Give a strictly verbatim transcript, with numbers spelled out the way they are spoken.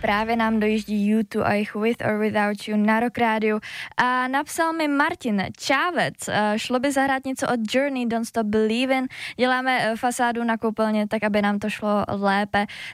právě nám dojíždí U dva a jich With or Without You na Rock Rádiu. A napsal mi Martin Čávec, šlo by zahrát něco od Journey, Don't Stop Believin'. Děláme fasádu na koupelně, tak aby nám to šlo lépe.